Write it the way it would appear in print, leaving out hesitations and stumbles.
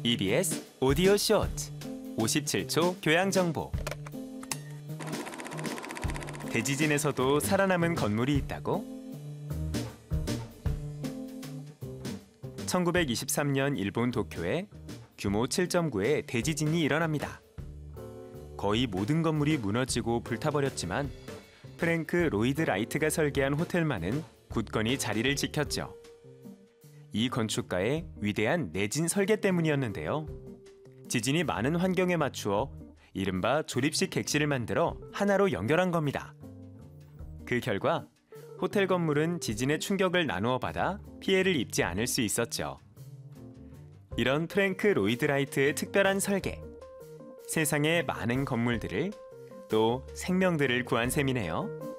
EBS 오디오 쇼트 57초 교양 정보. 대지진에서도 살아남은 건물이 있다고? 1923년 일본 도쿄에 규모 7.9의 대지진이 일어납니다. 거의 모든 건물이 무너지고 불타버렸지만 프랭크 로이드 라이트가 설계한 호텔만은 굳건히 자리를 지켰죠. 이 건축가의 위대한 내진 설계 때문이었는데요. 지진이 많은 환경에 맞추어 이른바 조립식 객실을 만들어 하나로 연결한 겁니다. 그 결과 호텔 건물은 지진의 충격을 나누어 받아 피해를 입지 않을 수 있었죠. 이런 프랭크 로이드 라이트의 특별한 설계, 세상의 많은 건물들을 또 생명들을 구한 셈이네요.